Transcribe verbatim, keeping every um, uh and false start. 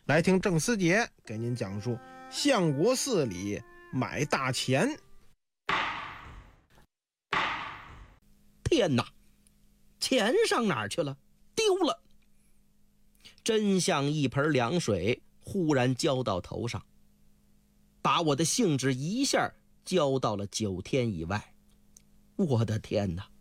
来听郑思杰给您讲述相国寺里买大钱。 天哪，钱上哪儿去了？丢了！真像一盆凉水忽然浇到头上，把我的兴致一下浇到了九天以外。我的天哪，